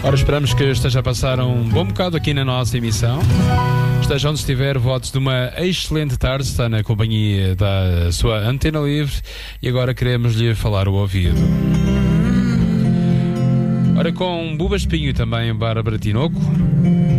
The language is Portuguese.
Ora, esperamos que esteja a passar um bom bocado aqui na nossa emissão. Esteja onde estiver, votos de uma excelente tarde. Está na companhia da sua Antena Livre e agora queremos lhe falar o ouvido. Ora, com Buba Espinho e também Bárbara Tinoco,